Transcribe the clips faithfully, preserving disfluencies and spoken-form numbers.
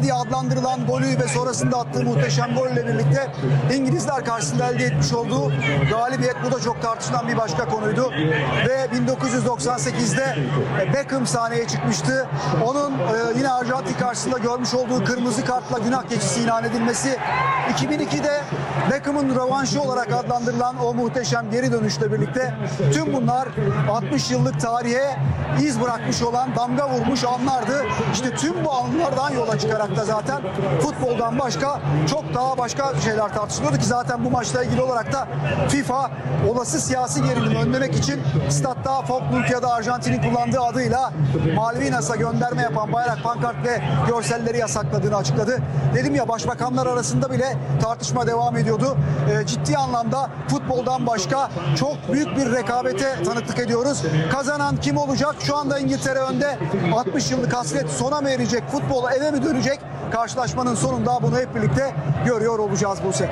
diye adlandırılan golü ve sonrasında attığı muhteşem golle birlikte İngilizler karşısında elde etmiş olduğu galibiyet, bu da çok tartışılan bir başka konuydu. Ve bin dokuz yüz doksan sekizde Beckham sahneye çıkmıştı. Onun e, yine Arjantin karşısında görmüş olduğu kırmızı kartla günah keçisi ilan edilmesi, iki bin ikide Beckham'ın rövanşı olarak adlandırılan o muhteşem geri dönüşle birlikte tüm bunlar altmış yıllık tarihe iz bırakmış olan, damga vurmuş anlardı. İşte tüm bu anlardan yola çıkarak da zaten futboldan başka çok daha başka şeyler tartışılıyordu ki zaten bu maçla ilgili olarak da FIFA olası siyasi gerilimi önlemek için statta Folkluk ya da Arjantin'in kullandığı adıyla Malvinas'a gönderme yapan bayrak, pankart ve görselleri yasakladığını açıkladı. Dedim ya, başbakanlar arasında bile tartışma devam ediyordu. E, ciddi anlamda futboldan başka çok büyük bir rekabete tanıklık ediyoruz. Kazanan kim olacak? Şu anda İngiltere önde. altmış yıllık hasret sona mı erecek? Futbol eve mi dönecek? Karşılaşmanın sonunda bunu hep birlikte görüyor olacağız Buse.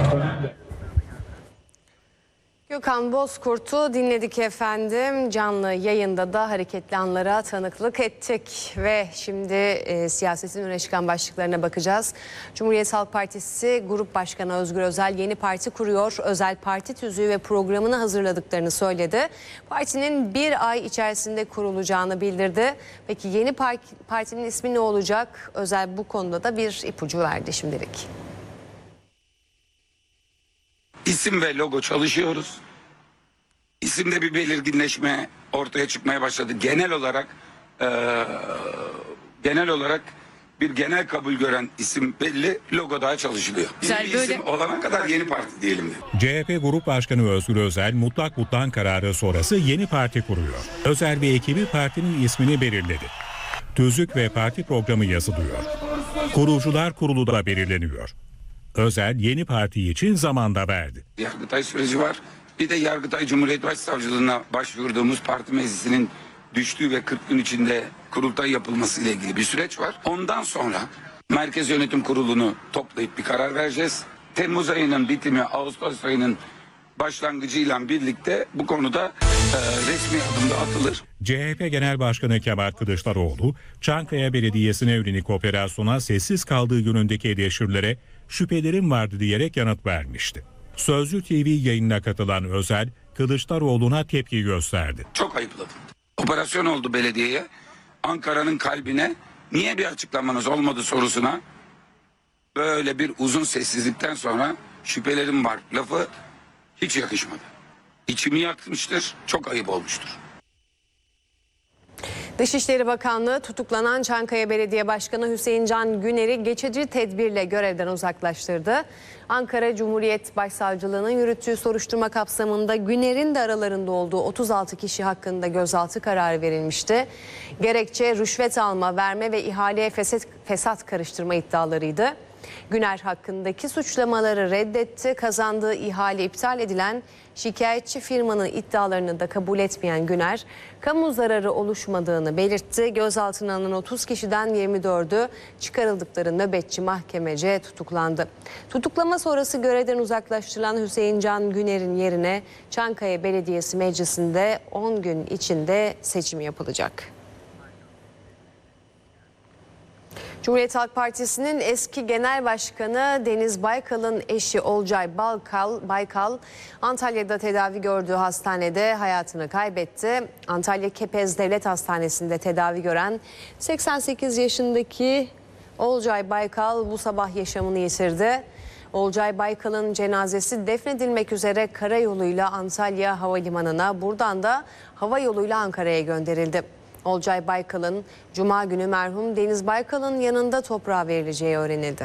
Gökhan Bozkurt'u dinledik efendim. Canlı yayında da hareketli anlara tanıklık ettik. Ve şimdi e, siyasetin öne çıkan başlıklarına bakacağız. Cumhuriyet Halk Partisi Grup Başkanı Özgür Özel yeni parti kuruyor. Özel parti tüzüğü ve programını hazırladıklarını söyledi. Partinin bir ay içerisinde kurulacağını bildirdi. Peki yeni partinin ismi ne olacak? Özel bu konuda da bir ipucu verdi şimdilik. İsim ve logo çalışıyoruz. İsimde bir belirginleşme ortaya çıkmaya başladı. Genel olarak e, genel olarak bir genel kabul gören isim belli, logo daha çalışılıyor. Güzel, bir böyle... isim olana kadar yeni parti diyelim. C H P Grup Başkanı Özgür Özel mutlak mutlak kararı sonrası yeni parti kuruyor. Özel ve ekibi partinin ismini belirledi. Tüzük ve parti programı yazılıyor. Kurucular kurulu da belirleniyor. Özel yeni parti için zaman da verdi. Yargıtay süreci var. Bir de Yargıtay Cumhuriyet Başsavcılığına başvurduğumuz parti meclisinin düştüğü ve kırk gün içinde kurultay yapılması ile ilgili bir süreç var. Ondan sonra Merkez Yönetim Kurulu'nu toplayıp bir karar vereceğiz. Temmuz ayının bitimi, Ağustos ayının başlangıcıyla birlikte bu konuda e, resmi adımda atılır. C H P Genel Başkanı Kemal Kılıçdaroğlu, Çankaya Belediyesi'ne yönelik operasyona sessiz kaldığı yönündeki eleştirilere şüphelerim vardı diyerek yanıt vermişti. Sözcü T V yayınına katılan Özel, Kılıçdaroğlu'na tepki gösterdi. Çok ayıpladım. Operasyon oldu belediyeye. Ankara'nın kalbine niye bir açıklamanız olmadı sorusuna böyle bir uzun sessizlikten sonra şüphelerim var lafı hiç yakışmadı. İçimi yakmıştır, çok ayıp olmuştur. Dışişleri Bakanlığı tutuklanan Çankaya Belediye Başkanı Hüseyin Can Güner'i geçici tedbirle görevden uzaklaştırdı. Ankara Cumhuriyet Başsavcılığı'nın yürüttüğü soruşturma kapsamında Güner'in de aralarında olduğu otuz altı kişi hakkında gözaltı kararı verilmişti. Gerekçe rüşvet alma, verme ve ihaleye fesat, fesat karıştırma iddialarıydı. Güner hakkındaki suçlamaları reddetti. Kazandığı ihale iptal edilen şikayetçi firmanın iddialarını da kabul etmeyen Güner, kamu zararı oluşmadığını belirtti. Gözaltına alınan otuz kişiden yirmi dördü çıkarıldıkları nöbetçi mahkemece tutuklandı. Tutuklama sonrası görevden uzaklaştırılan Hüseyin Can Güner'in yerine Çankaya Belediyesi Meclisi'nde on gün içinde seçim yapılacak. Cumhuriyet Halk Partisi'nin eski genel başkanı Deniz Baykal'ın eşi Olcay Baykal, Baykal Antalya'da tedavi gördüğü hastanede hayatını kaybetti. Antalya Kepez Devlet Hastanesi'nde tedavi gören seksen sekiz yaşındaki Olcay Baykal bu sabah yaşamını yitirdi. Olcay Baykal'ın cenazesi defnedilmek üzere karayoluyla Antalya Havalimanı'na, buradan da hava yoluyla Ankara'ya gönderildi. Olcay Baykal'ın Cuma günü merhum Deniz Baykal'ın yanında toprağa verileceği öğrenildi.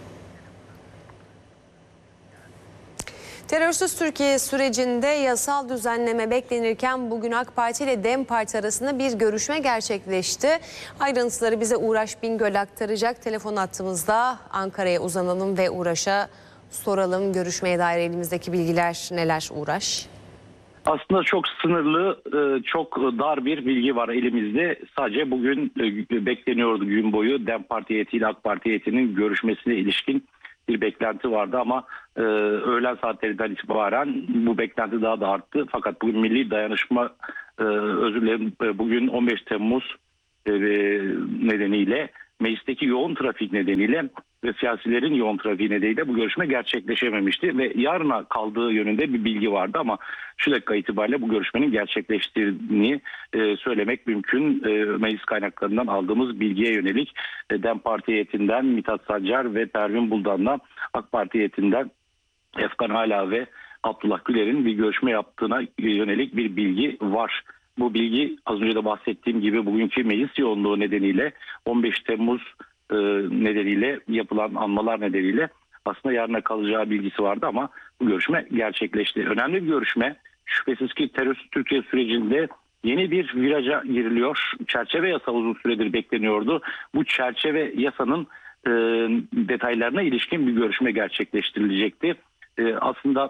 Terörsüz Türkiye sürecinde yasal düzenleme beklenirken bugün AK Parti ile DEM Parti arasında bir görüşme gerçekleşti. Ayrıntıları bize Uğraş Bingöl aktaracak. Telefon hattımızda Ankara'ya uzanalım ve Uğraş'a soralım. Görüşmeye dair elimizdeki bilgiler neler Uğraş? Aslında çok sınırlı, çok dar bir bilgi var elimizde. Sadece bugün bekleniyordu gün boyu DEM Parti heyetiyle AK Parti heyetinin görüşmesine ilişkin bir beklenti vardı ama öğlen saatlerinden itibaren bu beklenti daha da arttı. Fakat bugün Milli Dayanışma, özür dilerim, bugün on beş Temmuz nedeniyle meclisteki yoğun trafik nedeniyle ve siyasilerin yoğun trafiği nedeniyle bu görüşme gerçekleşememişti ve yarına kaldığı yönünde bir bilgi vardı ama şu dakika itibariyle bu görüşmenin gerçekleştiğini e, söylemek mümkün. E, meclis kaynaklarından aldığımız bilgiye yönelik e, DEM Parti heyetinden Mithat Sancar ve Pervin Buldan'la AK Parti heyetinden Efkan Ala ve Abdullah Güler'in bir görüşme yaptığına yönelik bir bilgi var. Bu bilgi az önce de bahsettiğim gibi bugünkü meclis yoğunluğu nedeniyle on beş Temmuz e, nedeniyle yapılan anmalar nedeniyle aslında yarına kalacağı bilgisi vardı ama bu görüşme gerçekleşti. Önemli bir görüşme. Şüphesiz ki terörsüz Türkiye sürecinde yeni bir viraja giriliyor. Çerçeve yasa uzun süredir bekleniyordu. Bu çerçeve yasanın e, detaylarına ilişkin bir görüşme gerçekleştirilecekti. E, aslında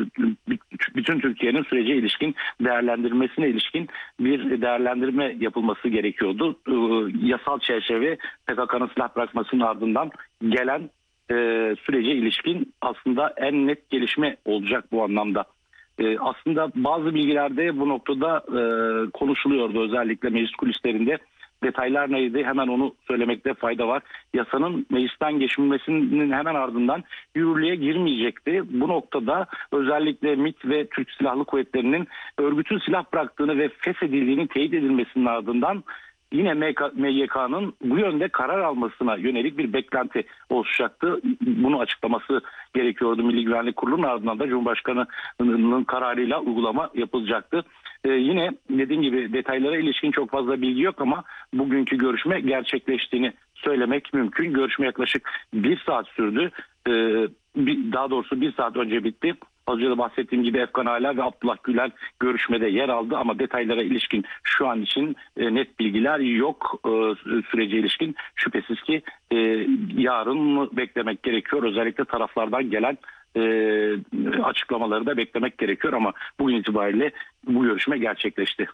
e, bütün Türkiye'nin sürece ilişkin değerlendirmesine ilişkin bir değerlendirme yapılması gerekiyordu. E, yasal çerçeve P K K'nın silah bırakmasının ardından gelen e, sürece ilişkin aslında en net gelişme olacak bu anlamda. Ee, aslında bazı bilgilerde bu noktada e, konuşuluyordu, özellikle meclis kulislerinde. Detaylar neydi? Hemen onu söylemekte fayda var. Yasanın meclisten geçilmesinin hemen ardından yürürlüğe girmeyecekti. Bu noktada özellikle MİT ve Türk Silahlı Kuvvetleri'nin örgütün silah bıraktığını ve feshedildiğini teyit edilmesinin ardından yine M Y K'nın bu yönde karar almasına yönelik bir beklenti oluşacaktı. Bunu açıklaması gerekiyordu Milli Güvenlik Kurulu'nun, ardından da Cumhurbaşkanı'nın kararıyla uygulama yapılacaktı. Ee, yine dediğim gibi detaylara ilişkin çok fazla bilgi yok ama bugünkü görüşme gerçekleştiğini söylemek mümkün. Görüşme yaklaşık bir saat sürdü. Ee, bir, daha doğrusu bir saat önce bitti. Az önce de bahsettiğim gibi Efkan Ala ve Abdullah Güler görüşmede yer aldı ama detaylara ilişkin şu an için e, net bilgiler yok. E, sürece ilişkin şüphesiz ki e, yarın mı beklemek gerekiyor. Özellikle taraflardan gelen e, açıklamaları da beklemek gerekiyor ama bugün itibariyle bu görüşme gerçekleşti.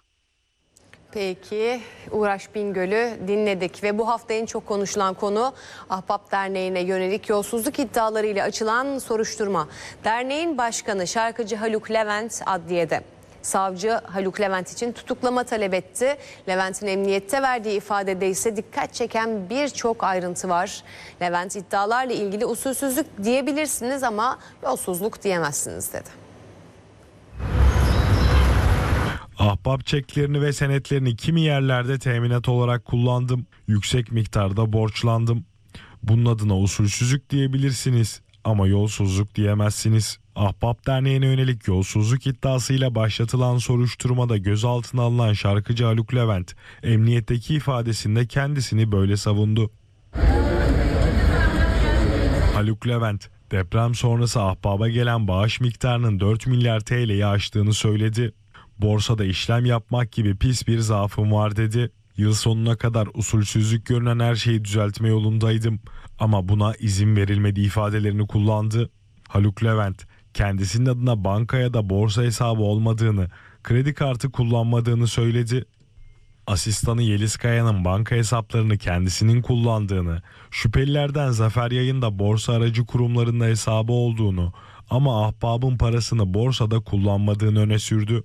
Peki, Uğraş Bingöl'ü dinledik ve bu hafta en çok konuşulan konu Ahbap Derneği'ne yönelik yolsuzluk iddialarıyla açılan soruşturma. Derneğin başkanı şarkıcı Haluk Levent adliyede. Savcı Haluk Levent için tutuklama talep etti. Levent'in emniyette verdiği ifadede ise dikkat çeken birçok ayrıntı var. Levent iddialarla ilgili usulsüzlük diyebilirsiniz ama yolsuzluk diyemezsiniz dedi. Ahbap çeklerini ve senetlerini kimi yerlerde teminat olarak kullandım. Yüksek miktarda borçlandım. Bunun adına usulsüzlük diyebilirsiniz ama yolsuzluk diyemezsiniz. Ahbap Derneği'ne yönelik yolsuzluk iddiasıyla başlatılan soruşturmada gözaltına alınan şarkıcı Haluk Levent, emniyetteki ifadesinde kendisini böyle savundu. Haluk Levent, deprem sonrası Ahbap'a gelen bağış miktarının dört milyar T L'yi aştığını söyledi. Borsada işlem yapmak gibi pis bir zaafım var dedi. Yıl sonuna kadar usulsüzlük görünen her şeyi düzeltme yolundaydım ama buna izin verilmedi ifadelerini kullandı. Haluk Levent, kendisinin adına banka ya da borsa hesabı olmadığını, kredi kartı kullanmadığını söyledi. Asistanı Yeliz Kaya'nın banka hesaplarını kendisinin kullandığını, şüphelilerden Zafer Yayın da borsa aracı kurumlarında hesabı olduğunu ama Ahbap'ın parasını borsada kullanmadığını öne sürdü.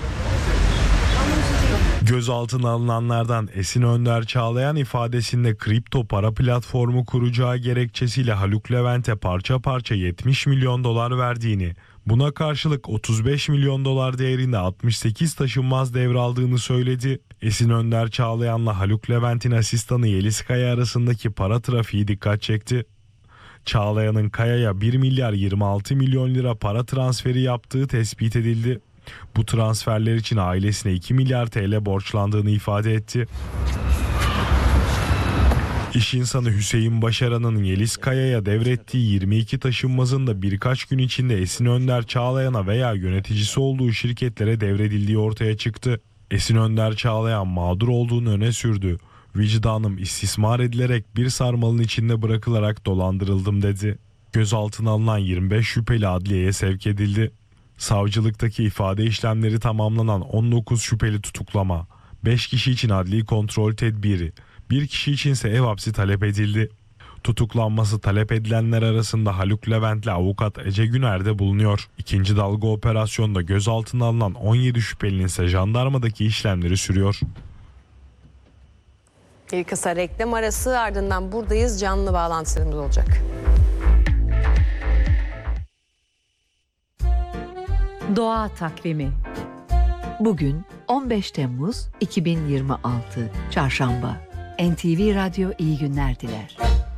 Gözaltına alınanlardan Esin Önder Çağlayan ifadesinde kripto para platformu kuracağı gerekçesiyle Haluk Levent'e parça parça yetmiş milyon dolar verdiğini, buna karşılık otuz beş milyon dolar değerinde altmış sekiz taşınmaz devraldığını söyledi. Esin Önder Çağlayan'la Haluk Levent'in asistanı Yeliz Kaya arasındaki para trafiği dikkat çekti. Çağlayan'ın Kaya'ya bir milyar yirmi altı milyon lira para transferi yaptığı tespit edildi. Bu transferler için ailesine iki milyar T L borçlandığını ifade etti. İş insanı Hüseyin Başaran'ın Yeliz Kaya'ya devrettiği yirmi iki taşınmazın da birkaç gün içinde Esin Önder Çağlayan'a veya yöneticisi olduğu şirketlere devredildiği ortaya çıktı. Esin Önder Çağlayan mağdur olduğunu öne sürdü. Vicdanım istismar edilerek bir sarmalın içinde bırakılarak dolandırıldım dedi. Gözaltına alınan yirmi beş şüpheli adliyeye sevk edildi. Savcılıktaki ifade işlemleri tamamlanan on dokuz şüpheli tutuklama, beş kişi için adli kontrol tedbiri, bir kişi içinse ev hapsi talep edildi. Tutuklanması talep edilenler arasında Haluk Levent'le avukat Ece Güner de bulunuyor. İkinci dalga operasyonda gözaltına alınan on yedi şüphelinin ise jandarmadaki işlemleri sürüyor. Bir kısa reklam arası, ardından buradayız. Canlı bağlantılarımız olacak. Doğa Takvimi. Bugün on beş Temmuz iki bin yirmi altı Çarşamba. N T V Radyo iyi günler diler.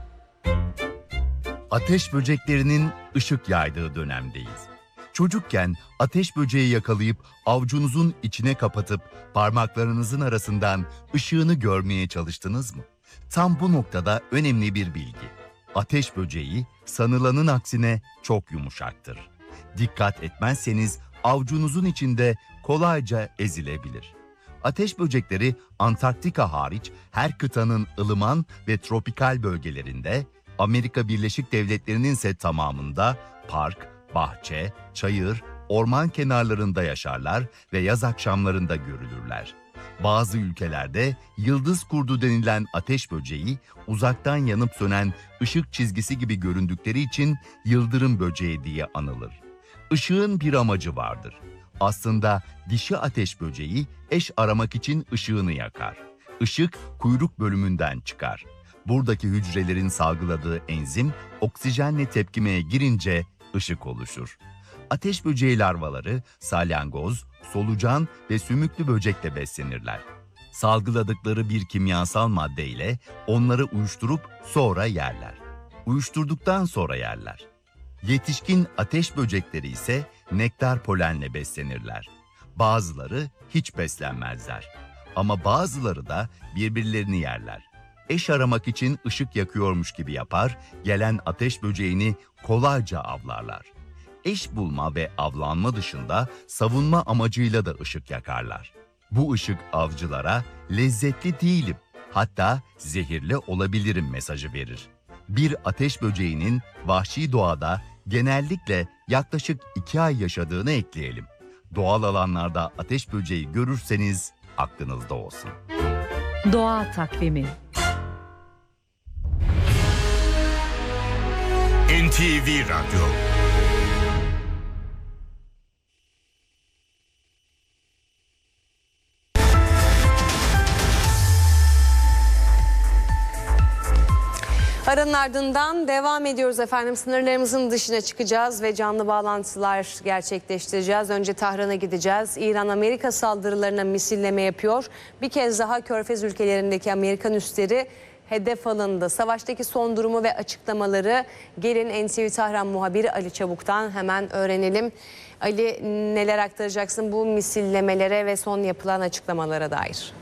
Ateş böceklerinin ışık yaydığı dönemdeyiz. Çocukken ateş böceği yakalayıp avucunuzun içine kapatıp parmaklarınızın arasından ışığını görmeye çalıştınız mı? Tam bu noktada önemli bir bilgi. Ateş böceği sanılanın aksine çok yumuşaktır. Dikkat etmezseniz avucunuzun içinde kolayca ezilebilir. Ateş böcekleri Antarktika hariç her kıtanın ılıman ve tropikal bölgelerinde, Amerika Birleşik Devletleri'nin ise tamamında park, bahçe, çayır, orman kenarlarında yaşarlar ve yaz akşamlarında görülürler. Bazı ülkelerde yıldız kurdu denilen ateş böceği uzaktan yanıp sönen ışık çizgisi gibi göründükleri için yıldırım böceği diye anılır. Işığın bir amacı vardır. Aslında dişi ateş böceği eş aramak için ışığını yakar. Işık kuyruk bölümünden çıkar. Buradaki hücrelerin salgıladığı enzim oksijenle tepkimeye girince ışık oluşur. Ateş böceği larvaları salyangoz, solucan ve sümüklü böcekle beslenirler. Salgıladıkları bir kimyasal maddeyle onları uyuşturup sonra yerler. Uyuşturduktan sonra yerler. Yetişkin ateş böcekleri ise nektar polenle beslenirler. Bazıları hiç beslenmezler. Ama bazıları da birbirlerini yerler. Eş aramak için ışık yakıyormuş gibi yapar, gelen ateş böceğini kolayca avlarlar. Eş bulma ve avlanma dışında savunma amacıyla da ışık yakarlar. Bu ışık avcılara lezzetli değilim, hatta zehirli olabilirim mesajı verir. Bir ateş böceğinin vahşi doğada genellikle yaklaşık iki ay yaşadığını ekleyelim. Doğal alanlarda ateş böceği görürseniz aklınızda olsun. Doğa Takvimi. N T V Radyo. Aranın ardından devam ediyoruz efendim. Sınırlarımızın dışına çıkacağız ve canlı bağlantılar gerçekleştireceğiz. Önce Tahran'a gideceğiz. İran Amerika saldırılarına misilleme yapıyor. Bir kez daha Körfez ülkelerindeki Amerikan üsleri hedef alındı. Savaştaki son durumu ve açıklamaları gelin N T V Tahran muhabiri Ali Çabuk'tan hemen öğrenelim. Ali, neler aktaracaksın bu misillemelere ve son yapılan açıklamalara dair?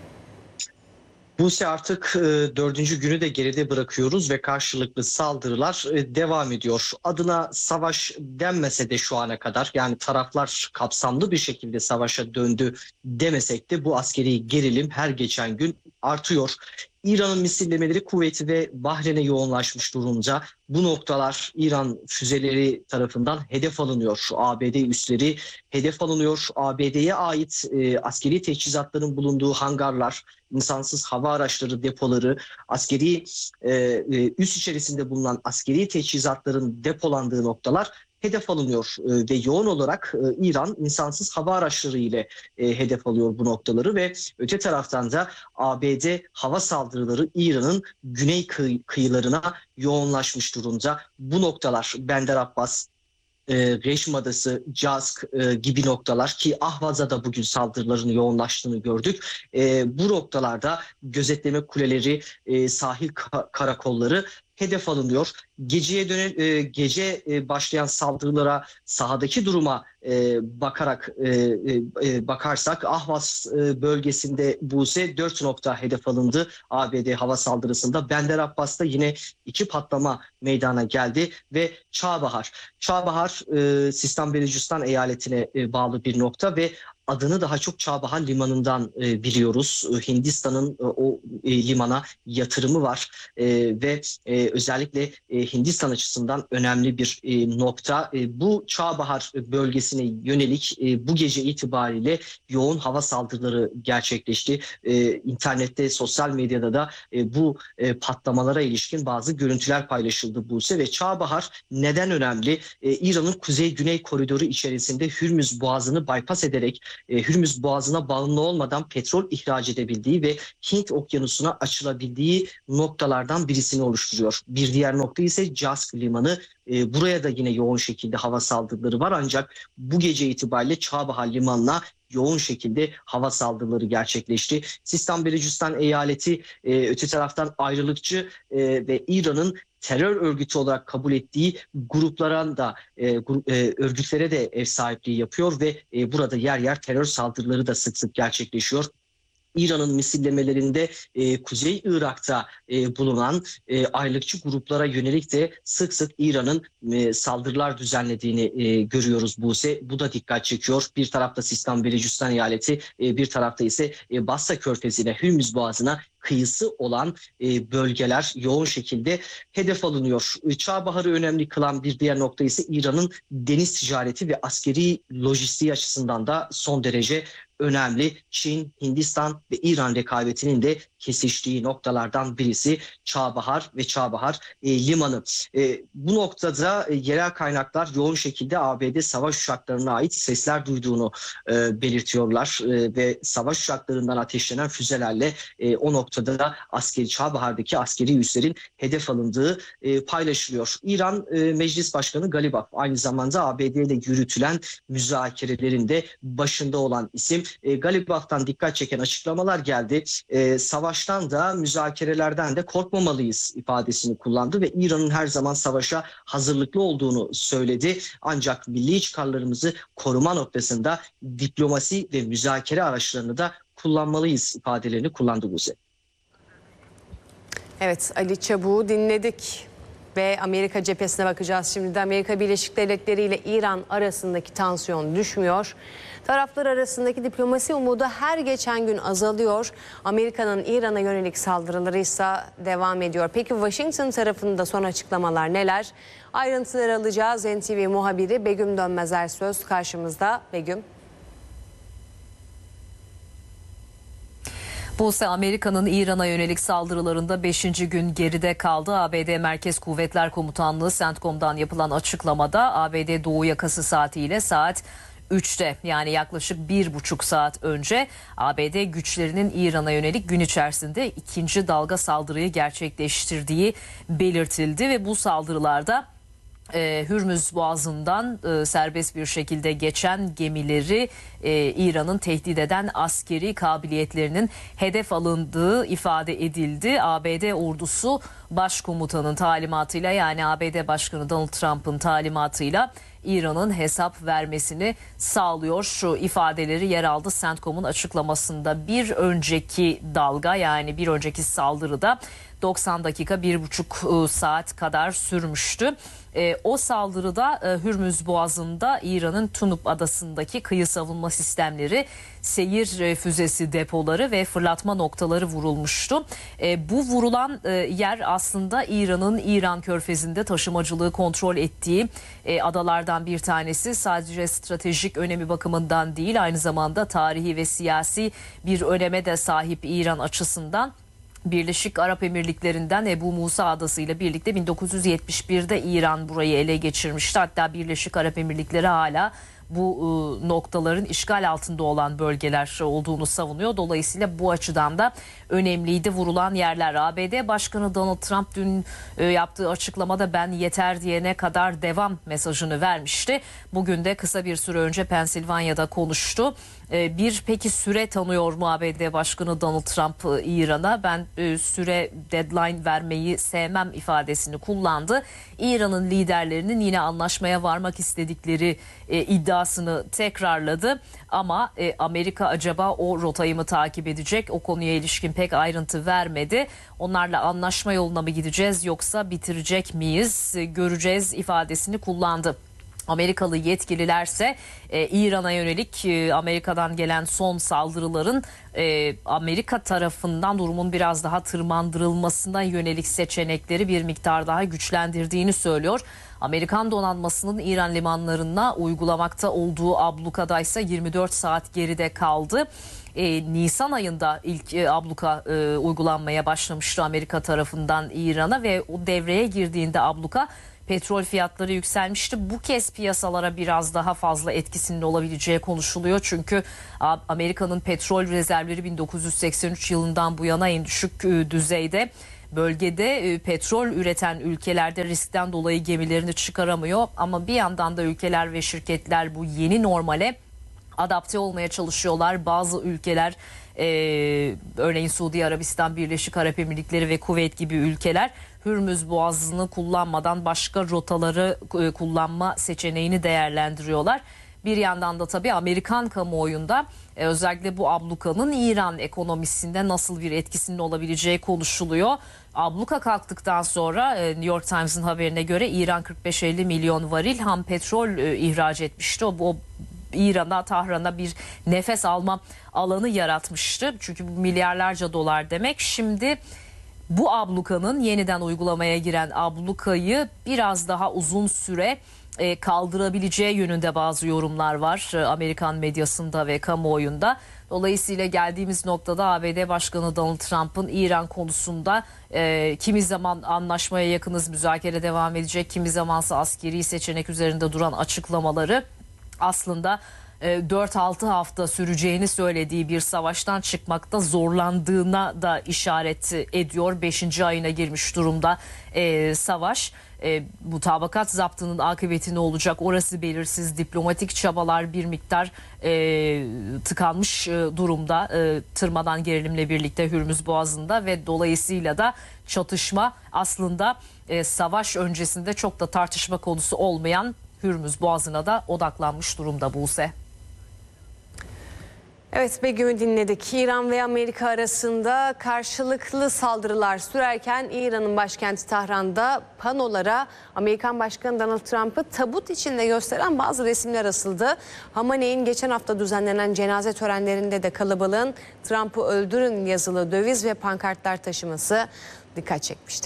Buse, artık e, dördüncü günü de geride bırakıyoruz ve karşılıklı saldırılar e, devam ediyor. Adına savaş denmese de şu ana kadar, yani taraflar kapsamlı bir şekilde savaşa döndü demesek de bu askeri gerilim her geçen gün artıyor. İran'ın misillemeleri Kuveyt'i ve Bahreyn'e yoğunlaşmış durumda. Bu noktalar İran füzeleri tarafından hedef alınıyor. A B D üsleri hedef alınıyor. A B D'ye ait e, askeri teçhizatların bulunduğu hangarlar, insansız hava araçları depoları, askeri e, e, üs içerisinde bulunan askeri teçhizatların depolandığı noktalar hedef alınıyor e, ve yoğun olarak e, İran insansız hava araçları ile e, hedef alıyor bu noktaları ve öte taraftan da A B D hava saldırıları İran'ın güney kıy- kıyılarına yoğunlaşmış durumda. Bu noktalar Bender Abbas, e, Rejim Adası, Cazk e, gibi noktalar ki Ahvaz'a da bugün saldırıların yoğunlaştığını gördük. E, bu noktalarda gözetleme kuleleri, e, sahil ka- karakolları hedef alınıyor. Geceye dönen e, gece e, başlayan saldırılara, sahadaki duruma e, bakarak e, e, bakarsak Ahvaz e, bölgesinde Buse dört nokta hedef alındı A B D hava saldırısında. Bender Abbas'ta yine iki patlama meydana geldi ve Çağbahar. Çağbahar e, Sistan Belucistan eyaletine e, bağlı bir nokta ve adını daha çok Çağbahar Limanı'ndan e, biliyoruz. Hindistan'ın e, o e, limana yatırımı var e, ve e, özellikle e, Hindistan açısından önemli bir e, nokta. E, bu Çağbahar bölgesine yönelik e, bu gece itibariyle yoğun hava saldırıları gerçekleşti. E, internette, sosyal medyada da e, bu e, patlamalara ilişkin bazı görüntüler paylaşıldı Buse ve Çağbahar neden önemli? E, İran'ın kuzey-güney koridoru içerisinde Hürmüz Boğazı'nı bypass ederek e, Hürmüz Boğazı'na bağımlı olmadan petrol ihraç edebildiği ve Hint Okyanusu'na açılabildiği noktalardan birisini oluşturuyor. Bir diğer nokta ise Cask Limanı. E, buraya da yine yoğun şekilde hava saldırıları var, ancak bu gece itibariyle Çağbahar Limanı'na yoğun şekilde hava saldırıları gerçekleşti. Sistan Belucistan eyaleti e, öte taraftan ayrılıkçı e, ve İran'ın terör örgütü olarak kabul ettiği gruplara da e, gru, e, örgütlere de ev sahipliği yapıyor ve e, burada yer yer terör saldırıları da sık sık gerçekleşiyor. İran'ın misillemelerinde e, Kuzey Irak'ta e, bulunan e, ayrılıkçı gruplara yönelik de sık sık İran'ın e, saldırılar düzenlediğini e, görüyoruz Buse. Bu da dikkat çekiyor. Bir tarafta Sistan Belucistan eyaleti, e, bir tarafta ise e, Basra Körfezi'ne, Hürmüz Boğazı'na kıyısı olan e, bölgeler yoğun şekilde hedef alınıyor. Çağbahar'ı önemli kılan bir diğer nokta ise İran'ın deniz ticareti ve askeri lojistiği açısından da son derece önemli. Çin, Hindistan ve İran rekabetinin de kesiştiği noktalardan birisi Çağbahar ve Çağbahar e, Limanı. E, bu noktada e, yerel kaynaklar yoğun şekilde A B D savaş uçaklarına ait sesler duyduğunu e, belirtiyorlar e, ve savaş uçaklarından ateşlenen füzelerle e, o noktada da askeri Çağbahar'daki askeri üslerin hedef alındığı e, paylaşılıyor. İran e, Meclis Başkanı Galibaf aynı zamanda A B D ile yürütülen müzakerelerin de başında olan isim. E, Galibaf'tan dikkat çeken açıklamalar geldi. E, savaştan da müzakerelerden de korkmamalıyız ifadesini kullandı ve İran'ın her zaman savaşa hazırlıklı olduğunu söyledi. Ancak milli çıkarlarımızı koruma noktasında diplomasi ve müzakere araçlarını da kullanmalıyız ifadelerini kullandı Buse. Evet, Ali Çabuk'u dinledik ve Amerika cephesine bakacağız. Şimdi de Amerika Birleşik Devletleri ile İran arasındaki tansiyon düşmüyor. Taraflar arasındaki diplomasi umudu her geçen gün azalıyor. Amerika'nın İran'a yönelik saldırıları ise devam ediyor. Peki Washington tarafında son açıklamalar neler? Ayrıntıları alacağız. N T V muhabiri Begüm Dönmezer Söz karşımızda. Begüm. Buse, Amerika'nın İran'a yönelik saldırılarında beşinci gün geride kaldı. A B D Merkez Kuvvetler Komutanlığı CENTCOM'dan yapılan açıklamada A B D Doğu yakası saatiyle saat üçte, yani yaklaşık bir buçuk saat önce A B D güçlerinin İran'a yönelik gün içerisinde ikinci dalga saldırıyı gerçekleştirdiği belirtildi ve bu saldırılarda e, Hürmüz Boğazı'ndan e, serbest bir şekilde geçen gemileri e, İran'ın tehdit eden askeri kabiliyetlerinin hedef alındığı ifade edildi. A B D ordusu başkomutanın talimatıyla, yani A B D Başkanı Donald Trump'ın talimatıyla İran'ın hesap vermesini sağlıyor. Şu ifadeleri yer aldı CENTCOM'un açıklamasında. Bir önceki dalga, yani bir önceki saldırıda doksan dakika, bir buçuk saat kadar sürmüştü. E, o saldırıda e, Hürmüz Boğazı'nda İran'ın Tunus adasındaki kıyı savunma sistemleri, seyir e, füzesi depoları ve fırlatma noktaları vurulmuştu. E, bu vurulan e, yer aslında İran'ın İran Körfezi'nde taşımacılığı kontrol ettiği e, adalardan bir tanesi. Sadece stratejik önemi bakımından değil, aynı zamanda tarihi ve siyasi bir öneme de sahip İran açısından. Birleşik Arap Emirlikleri'nden Ebu Musa Adası ile birlikte bin dokuz yüz yetmiş birde İran burayı ele geçirmişti. Hatta Birleşik Arap Emirlikleri hala bu e, noktaların işgal altında olan bölgeler olduğunu savunuyor. Dolayısıyla bu açıdan da önemliydi vurulan yerler. A B D Başkanı Donald Trump dün e, yaptığı açıklamada ben yeter diyene kadar devam mesajını vermişti. Bugün de kısa bir süre önce Pensilvanya'da konuştu. E, bir peki süre tanıyor mu A B D Başkanı Donald Trump e, İran'a? Ben e, süre deadline vermeyi sevmem ifadesini kullandı. İran'ın liderlerinin yine anlaşmaya varmak istedikleri e, iddiasını tekrarladı. Ama e, Amerika acaba o rotayı mı takip edecek? O konuya ilişkin pek ayrıntı vermedi. Onlarla anlaşma yoluna mı gideceğiz yoksa bitirecek miyiz? E, göreceğiz ifadesini kullandı. Amerikalı yetkililerse e, İran'a yönelik e, Amerika'dan gelen son saldırıların e, Amerika tarafından durumun biraz daha tırmandırılmasına yönelik seçenekleri bir miktar daha güçlendirdiğini söylüyor. Amerikan donanmasının İran limanlarına uygulamakta olduğu ablukadaysa yirmi dört saat geride kaldı. E, Nisan ayında ilk e, abluka e, uygulanmaya başlamıştı Amerika tarafından İran'a ve o devreye girdiğinde abluka petrol fiyatları yükselmişti. Bu kez piyasalara biraz daha fazla etkisinin olabileceği konuşuluyor. Çünkü Amerika'nın petrol rezervleri bin dokuz yüz seksen üç yılından bu yana en düşük düzeyde. Bölgede petrol üreten ülkelerde riskten dolayı gemilerini çıkaramıyor. Ama bir yandan da ülkeler ve şirketler bu yeni normale adapte olmaya çalışıyorlar. Bazı ülkeler e, örneğin Suudi Arabistan, Birleşik Arap Emirlikleri ve Kuveyt gibi ülkeler Hürmüz Boğazı'nı kullanmadan başka rotaları e, kullanma seçeneğini değerlendiriyorlar. Bir yandan da tabii Amerikan kamuoyunda e, özellikle bu ablukanın İran ekonomisinde nasıl bir etkisinin olabileceği konuşuluyor. Abluka kalktıktan sonra e, New York Times'ın haberine göre İran kırk beş elli milyon varil ham petrol e, ihraç etmişti. O, o İran'a, Tahran'a bir nefes alma alanı yaratmıştı. Çünkü bu milyarlarca dolar demek. Şimdi bu ablukanın yeniden uygulamaya giren ablukayı biraz daha uzun süre e, kaldırabileceği yönünde bazı yorumlar var e, Amerikan medyasında ve kamuoyunda. Dolayısıyla geldiğimiz noktada A B D Başkanı Donald Trump'ın İran konusunda e, kimi zaman anlaşmaya yakınız, müzakere devam edecek, kimi zamansa askeri seçenek üzerinde duran açıklamaları aslında dört altı hafta süreceğini söylediği bir savaştan çıkmakta zorlandığına da işaret ediyor. beşinci ayına girmiş durumda e, savaş. E, mutabakat zaptının akıbeti ne olacak orası belirsiz. Diplomatik çabalar bir miktar e, tıkanmış e, durumda. E, tırmadan gerilimle birlikte Hürmüz Boğazı'nda ve dolayısıyla da çatışma aslında e, savaş öncesinde çok da tartışma konusu olmayan Hürmüz Boğazı'na da odaklanmış durumda Buse. Evet, Begüm'ü dinledik. İran ve Amerika arasında karşılıklı saldırılar sürerken İran'ın başkenti Tahran'da panolara Amerikan Başkanı Donald Trump'ı tabut içinde gösteren bazı resimler asıldı. Hamaney'in geçen hafta düzenlenen cenaze törenlerinde de kalabalığın Trump'ı öldürün yazılı döviz ve pankartlar taşıması dikkat çekmişti.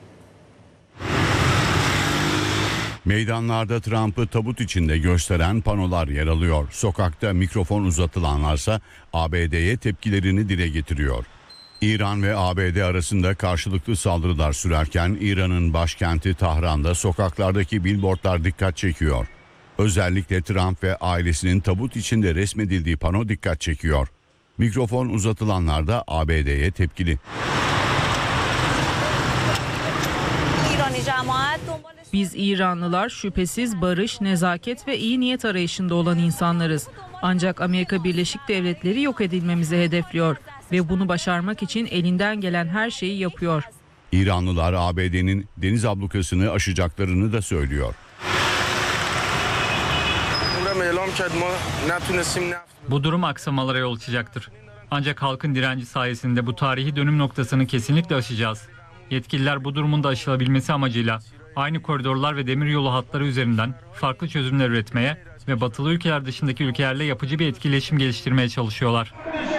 Meydanlarda Trump'ı tabut içinde gösteren panolar yer alıyor. Sokakta mikrofon uzatılanlarsa A B D'ye tepkilerini dile getiriyor. İran ve A B D arasında karşılıklı saldırılar sürerken İran'ın başkenti Tahran'da sokaklardaki billboardlar dikkat çekiyor. Özellikle Trump ve ailesinin tabut içinde resmedildiği pano dikkat çekiyor. Mikrofon uzatılanlar da A B D'ye tepkili. Biz İranlılar şüphesiz barış, nezaket ve iyi niyet arayışında olan insanlarız. Ancak Amerika Birleşik Devletleri yok edilmemizi hedefliyor ve bunu başarmak için elinden gelen her şeyi yapıyor. İranlılar A B D'nin deniz ablukasını aşacaklarını da söylüyor. Bu durum aksamalara yol açacaktır. Ancak halkın direnci sayesinde bu tarihi dönüm noktasını kesinlikle aşacağız. Yetkililer bu durumun da aşılabilmesi amacıyla aynı koridorlar ve demiryolu hatları üzerinden farklı çözümler üretmeye ve batılı ülkeler dışındaki ülkelerle yapıcı bir etkileşim geliştirmeye çalışıyorlar.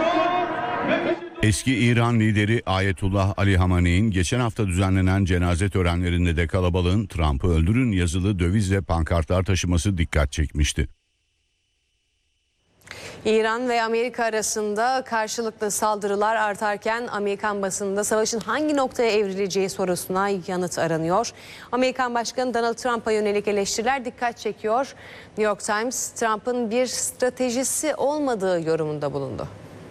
Eski İran lideri Ayetullah Ali Hamaney'in geçen hafta düzenlenen cenaze törenlerinde de kalabalığın Trump'ı öldürün yazılı döviz ve pankartlar taşıması dikkat çekmişti. İran ve Amerika arasında karşılıklı saldırılar artarken Amerikan basınında savaşın hangi noktaya evrileceği sorusuna yanıt aranıyor. Amerikan Başkanı Donald Trump'a yönelik eleştiriler dikkat çekiyor. New York Times, Trump'ın bir stratejisi olmadığı yorumunda bulundu.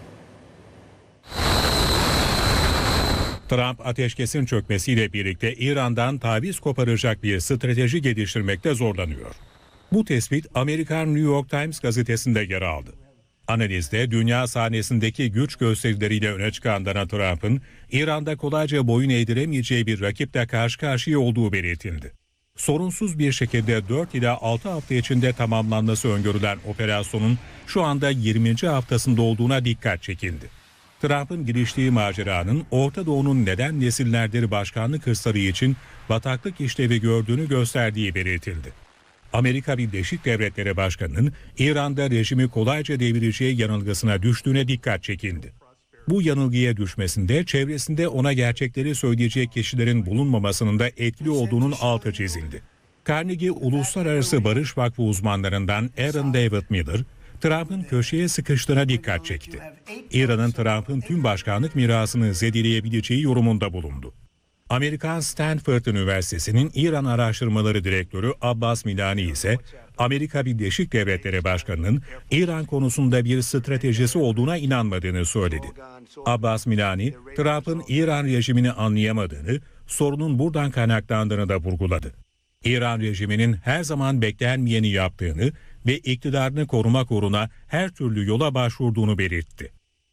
Trump ateşkesin çökmesiyle birlikte İran'dan taviz koparacak bir strateji geliştirmekte zorlanıyor. Bu tespit Amerikan New York Times gazetesinde yer aldı. Analizde dünya sahnesindeki güç gösterileriyle öne çıkan Donald Trump'ın İran'da kolayca boyun eğdiremeyeceği bir rakiple karşı karşıya olduğu belirtildi. Sorunsuz bir şekilde dört ila altı hafta içinde tamamlanması öngörülen operasyonun şu anda yirminci haftasında olduğuna dikkat çekildi. Trump'ın giriştiği maceranın Orta Doğu'nun neden nesillerdir başkanlık hırsları için bataklık işlevi gördüğünü gösterdiği belirtildi. Amerika Birleşik Devletleri Başkanı'nın İran'da rejimi kolayca devireceği yanılgısına düştüğüne dikkat çekildi. Bu yanılgıya düşmesinde çevresinde ona gerçekleri söyleyecek kişilerin bulunmamasının da etkili olduğunun altı çizildi. Carnegie Uluslararası Barış Vakfı uzmanlarından Aaron David Miller, Trump'ın köşeye sıkıştığına dikkat çekti. İran'ın Trump'ın tüm başkanlık mirasını zedeleyebileceği yorumunda bulundu. Amerikan Stanford Üniversitesi'nin İran Araştırmaları Direktörü Abbas Milani ise Amerika Birleşik Devletleri Başkanı'nın İran konusunda bir stratejisi olduğuna inanmadığını söyledi. Abbas Milani, Trump'ın İran rejimini anlayamadığını, sorunun buradan kaynaklandığını da vurguladı. İran rejiminin her zaman beklenmeyeni yaptığını ve iktidarını korumak uğruna her türlü yola başvurduğunu belirtti.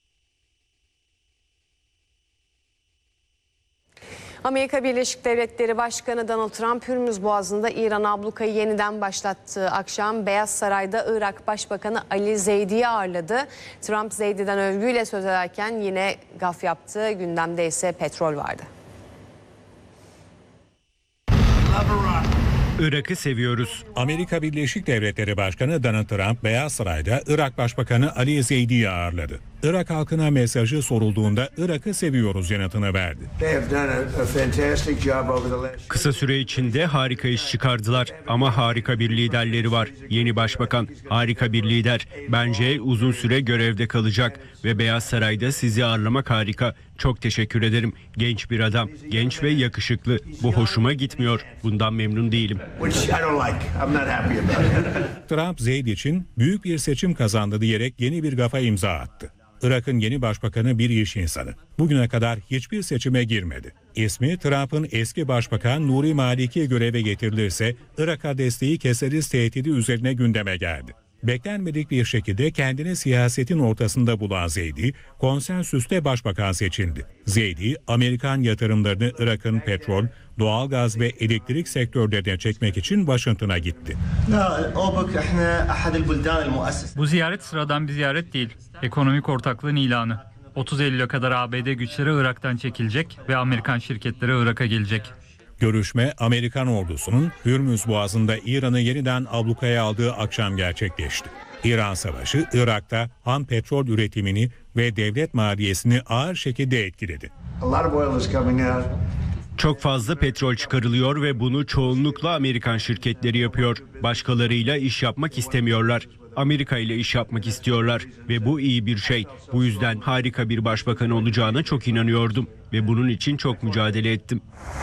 Amerika Birleşik Devletleri Başkanı Donald Trump, Hürmüz Boğazı'nda İran ablukayı yeniden başlattığı akşam Beyaz Saray'da Irak Başbakanı Ali Zeydi'yi ağırladı. Trump Zeydi'den övgüyle söz ederken yine gaf yaptı. Gündemde ise petrol vardı. Irak'ı seviyoruz. Amerika Birleşik Devletleri Başkanı Donald Trump, Beyaz Saray'da Irak Başbakanı Ali Zeydi'yi ağırladı. Irak halkına mesajı sorulduğunda Irak'ı seviyoruz yanıtını verdi. Kısa süre içinde harika iş çıkardılar ama harika bir liderleri var. Yeni başbakan harika bir lider. Bence uzun süre görevde kalacak ve Beyaz Saray'da sizi ağırlamak harika. Çok teşekkür ederim. Genç bir adam, genç ve yakışıklı. Bu hoşuma gitmiyor. Bundan memnun değilim. Trump, Zeyd için büyük bir seçim kazandı diyerek yeni bir gafa imza attı. Irak'ın yeni başbakanı bir iş insanı. Bugüne kadar hiçbir seçime girmedi. İsmi Trump'ın eski başbakan Nuri Maliki göreve getirilirse Irak'a desteği keseriz tehdidi üzerine gündeme geldi. Beklenmedik bir şekilde kendini siyasetin ortasında bulan Zeydi, konsensüste başbakan seçildi. Zeydi, Amerikan yatırımlarını Irak'ın petrol, doğalgaz ve elektrik sektörlerine çekmek için Washington'a gitti. Bu ziyaret sıradan bir ziyaret değil. Ekonomik ortaklığın ilanı. otuz Eylül'e kadar A B D güçleri Irak'tan çekilecek ve Amerikan şirketleri Irak'a gelecek. Görüşme, Amerikan ordusunun Hürmüz Boğazı'nda İran'ı yeniden ablukaya aldığı akşam gerçekleşti. İran Savaşı, Irak'ta ham petrol üretimini ve devlet maliyesini ağır şekilde etkiledi. Çok fazla petrol çıkarılıyor ve bunu çoğunlukla Amerikan şirketleri yapıyor. Başkalarıyla iş yapmak istemiyorlar. Amerika ile iş yapmak istiyorlar ve bu iyi bir şey. Bu yüzden harika bir başbakan olacağına çok inanıyordum ve bunun için çok mücadele ettim.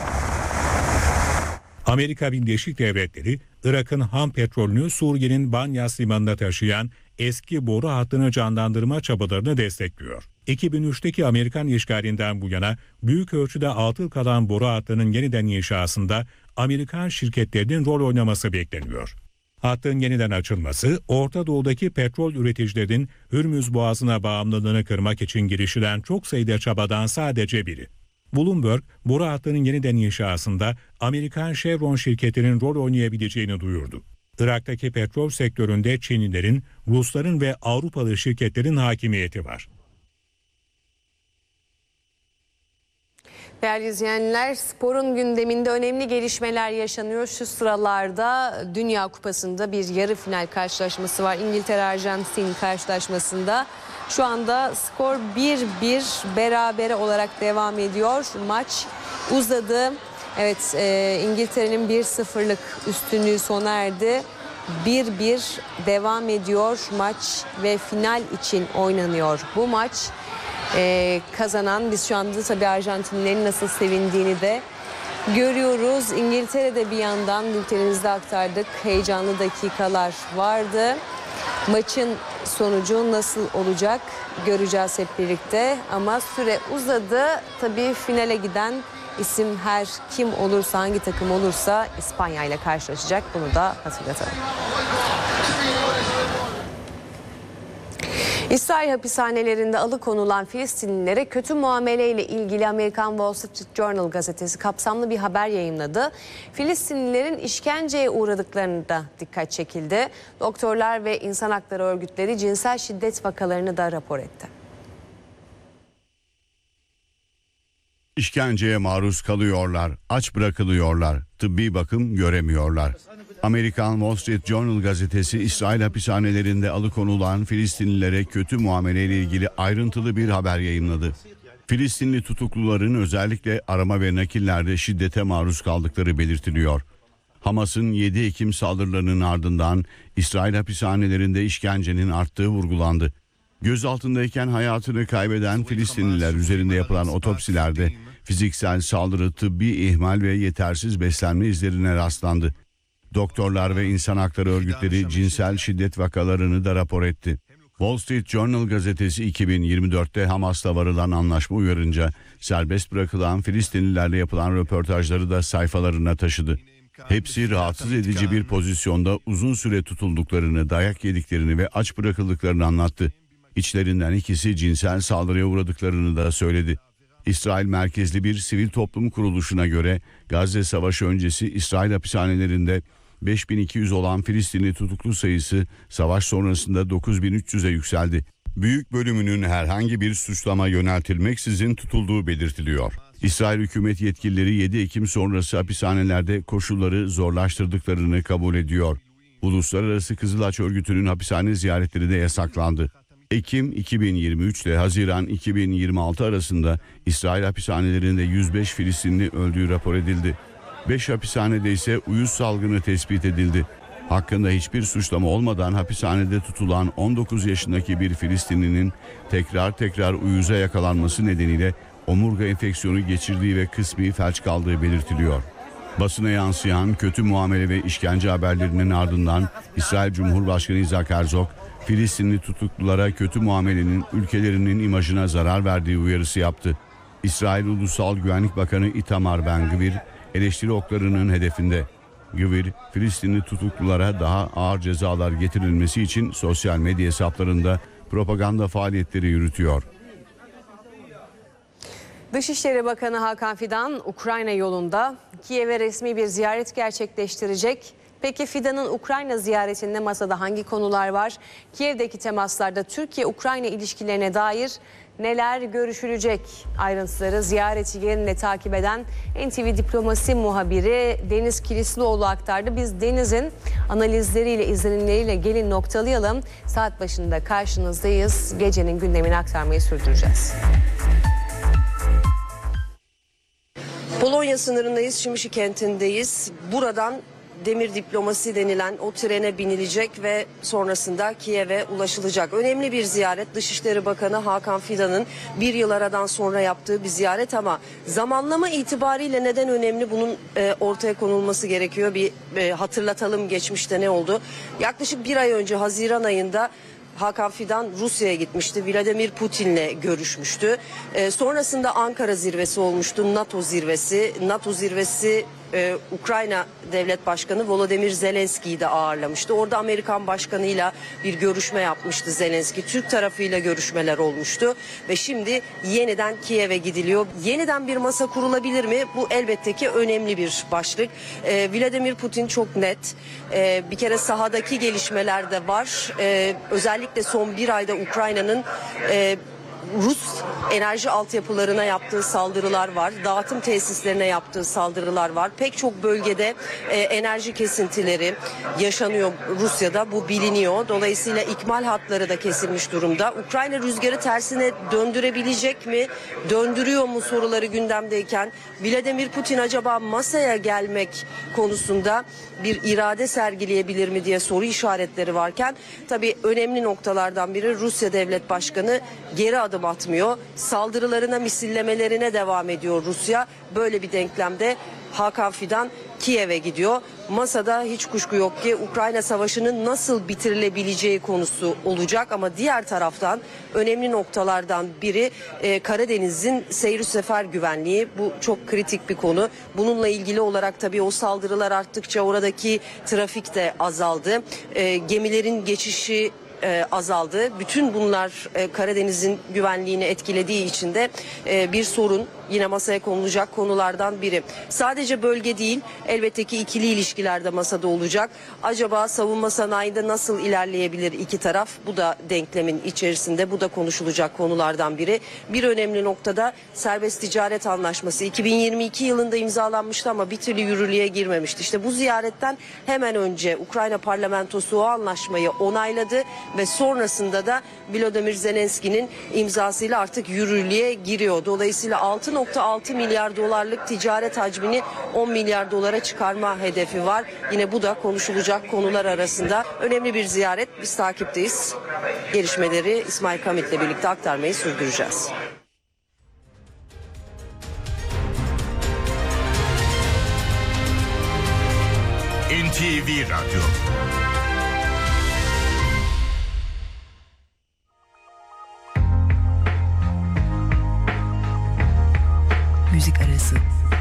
Amerika Birleşik Devletleri, Irak'ın ham petrolünü Suriye'nin Banyas limanına taşıyan eski boru hattını canlandırma çabalarını destekliyor. iki bin üçteki Amerikan işgalinden bu yana büyük ölçüde atıl kalan boru hattının yeniden inşasında Amerikan şirketlerinin rol oynaması bekleniyor. Hattın yeniden açılması, Orta Doğu'daki petrol üreticilerinin Hürmüz Boğazı'na bağımlılığını kırmak için girişilen çok sayıda çabadan sadece biri. Bloomberg, boru hattının yeniden inşasında Amerikan Chevron şirketinin rol oynayabileceğini duyurdu. Irak'taki petrol sektöründe Çinlilerin, Rusların ve Avrupalı şirketlerin hakimiyeti var. Değerli izleyenler, sporun gündeminde önemli gelişmeler yaşanıyor. Şu sıralarda Dünya Kupası'nda bir yarı final karşılaşması var. İngiltere-Arjantin karşılaşmasında. Şu anda skor bir bir berabere olarak devam ediyor. Maç uzadı. Evet, e, İngiltere'nin bir sıfırlık üstünlüğü sona erdi. bir bir devam ediyor maç ve final için oynanıyor bu maç. Ee, kazanan, biz şu anda tabii Arjantinlilerin nasıl sevindiğini de görüyoruz. İngiltere'de bir yandan bültenimizde aktardık. Heyecanlı dakikalar vardı. Maçın sonucu nasıl olacak göreceğiz hep birlikte. Ama süre uzadı. Tabii finale giden isim her kim olursa, hangi takım olursa İspanya ile karşılaşacak. Bunu da hatırlatalım. İsrail hapishanelerinde alıkonulan Filistinlilere kötü muameleyle ilgili Amerikan Wall Street Journal gazetesi kapsamlı bir haber yayımladı. Filistinlilerin işkenceye uğradıklarını da dikkat çekildi. Doktorlar ve insan hakları örgütleri cinsel şiddet vakalarını da rapor etti. İşkenceye maruz kalıyorlar, aç bırakılıyorlar, tıbbi bakım göremiyorlar. Amerikan Wall Street Journal gazetesi İsrail hapishanelerinde alıkonulan Filistinlilere kötü muameleyle ilgili ayrıntılı bir haber yayımladı. Filistinli tutukluların özellikle arama ve nakillerde şiddete maruz kaldıkları belirtiliyor. Hamas'ın yedi Ekim saldırılarının ardından İsrail hapishanelerinde işkencenin arttığı vurgulandı. Gözaltındayken hayatını kaybeden Filistinliler üzerinde yapılan otopsilerde Fiziksel saldırı, tıbbi ihmal ve yetersiz beslenme izlerine rastlandı. Doktorlar ve insan hakları örgütleri cinsel şiddet vakalarını da rapor etti. Wall Street Journal gazetesi iki bin yirmi dörtte Hamas'la varılan anlaşma uyarınca serbest bırakılan Filistinlilerle yapılan röportajları da sayfalarına taşıdı. Hepsi rahatsız edici bir pozisyonda uzun süre tutulduklarını, dayak yediklerini ve aç bırakıldıklarını anlattı. İçlerinden ikisi cinsel saldırıya uğradıklarını da söyledi. İsrail merkezli bir sivil toplum kuruluşuna göre Gazze Savaşı öncesi İsrail hapishanelerinde beş bin iki yüz olan Filistinli tutuklu sayısı savaş sonrasında dokuz bin üç yüze yükseldi. Büyük bölümünün herhangi bir suçlama yöneltilmeksizin tutulduğu belirtiliyor. İsrail hükümet yetkilileri yedi Ekim sonrası hapishanelerde koşulları zorlaştırdıklarını kabul ediyor. Uluslararası Kızılaç Örgütü'nün hapishane ziyaretleri de yasaklandı. Ekim iki bin yirmi üç ile Haziran iki bin yirmi altı arasında İsrail hapishanelerinde yüz beş Filistinli öldüğü rapor edildi. beş hapishanede ise uyuz salgını tespit edildi. Hakkında hiçbir suçlama olmadan hapishanede tutulan on dokuz yaşındaki bir Filistinlinin tekrar tekrar uyuza yakalanması nedeniyle omurga enfeksiyonu geçirdiği ve kısmi felç kaldığı belirtiliyor. Basına yansıyan kötü muamele ve işkence haberlerinin ardından İsrail Cumhurbaşkanı İshak Herzog, Filistinli tutuklulara kötü muamelenin ülkelerinin imajına zarar verdiği uyarısı yaptı. İsrail Ulusal Güvenlik Bakanı Itamar Ben-Gvir eleştiri oklarının hedefinde. Gvir, Filistinli tutuklulara daha ağır cezalar getirilmesi için sosyal medya hesaplarında propaganda faaliyetleri yürütüyor. Dışişleri Bakanı Hakan Fidan Ukrayna yolunda Kiev'e resmi bir ziyaret gerçekleştirecek. Peki Fidan'ın Ukrayna ziyaretinde masada hangi konular var? Kiev'deki temaslarda Türkiye-Ukrayna ilişkilerine dair neler görüşülecek? Ayrıntıları ziyareti yerinde takip eden N T V Diplomasi muhabiri Deniz Kilislioğlu aktardı. Biz Deniz'in analizleriyle, izlenimleriyle gelin noktalayalım. Saat başında karşınızdayız. Gecenin gündemini aktarmayı sürdüreceğiz. Polonya sınırındayız, Şimişi kentindeyiz. Buradan demir diplomasi denilen o trene binilecek ve sonrasında Kiev'e ulaşılacak. Önemli bir ziyaret. Dışişleri Bakanı Hakan Fidan'ın bir yıl aradan sonra yaptığı bir ziyaret ama zamanlama itibariyle neden önemli, bunun e, ortaya konulması gerekiyor. Bir e, hatırlatalım geçmişte ne oldu. Yaklaşık bir ay önce Haziran ayında Hakan Fidan Rusya'ya gitmişti. Vladimir Putin'le görüşmüştü. Ee, sonrasında Ankara zirvesi olmuştu. NATO zirvesi. NATO zirvesi e, Ukrayna Devlet Başkanı Volodymyr Zelenski'yi de ağırlamıştı. Orada Amerikan Başkanı'yla bir görüşme yapmıştı Zelenski. Türk tarafıyla görüşmeler olmuştu. Ve şimdi yeniden Kiev'e gidiliyor. Yeniden bir masa kurulabilir mi? Bu elbette ki önemli bir başlık. Ee, Vladimir Putin çok net. Ee, bir kere sahadaki gelişmeler de var. Ee, özellikle son bir ayda Ukrayna'nın e, Rus enerji altyapılarına yaptığı saldırılar var. Dağıtım tesislerine yaptığı saldırılar var. Pek çok bölgede e, enerji kesintileri yaşanıyor Rusya'da. Bu biliniyor. Dolayısıyla ikmal hatları da kesilmiş durumda. Ukrayna rüzgarı tersine döndürebilecek mi? Döndürüyor mu soruları gündemdeyken Vladimir Putin acaba masaya gelmek konusunda bir irade sergileyebilir mi diye soru işaretleri varken tabii önemli noktalardan biri Rusya Devlet Başkanı geri adım atmıyor. Saldırılarına, misillemelerine devam ediyor Rusya. Böyle bir denklemde Hakan Fidan Kiev'e gidiyor. Masada hiç kuşku yok ki Ukrayna Savaşı'nın nasıl bitirilebileceği konusu olacak ama diğer taraftan önemli noktalardan biri e, Karadeniz'in seyir sefer güvenliği. Bu çok kritik bir konu. Bununla ilgili olarak tabii o saldırılar arttıkça oradaki trafik de azaldı. E, gemilerin geçişi E, azaldı. Bütün bunlar e, Karadeniz'in güvenliğini etkilediği için de e, bir sorun. Yine masaya konulacak konulardan biri. Sadece bölge değil, elbette ki ikili ilişkiler de masada olacak. Acaba savunma sanayinde nasıl ilerleyebilir iki taraf? Bu da denklemin içerisinde, bu da konuşulacak konulardan biri. Bir önemli noktada serbest ticaret anlaşması iki bin yirmi iki yılında imzalanmıştı ama bir türlü yürürlüğe girmemişti. İşte bu ziyaretten hemen önce Ukrayna parlamentosu o anlaşmayı onayladı ve sonrasında da Volodymyr Zelenski'nin imzasıyla artık yürürlüğe giriyor. Dolayısıyla altı nokta altı milyar dolarlık ticaret hacmini on milyar dolara çıkarma hedefi var. Yine bu da konuşulacak konular arasında. Önemli bir ziyaret. Biz takipteyiz. Gelişmeleri İsmail Kamit'le birlikte aktarmayı sürdüreceğiz. N T V Radyo.